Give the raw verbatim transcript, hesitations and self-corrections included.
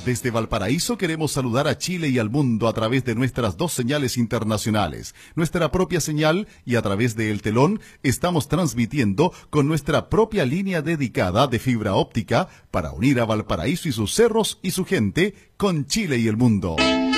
Desde Valparaíso queremos saludar a Chile y al mundo a través de nuestras dos señales internacionales, nuestra propia señal, y a través de El Telón estamos transmitiendo con nuestra propia línea dedicada de fibra óptica para unir a Valparaíso y sus cerros y su gente con Chile y el mundo.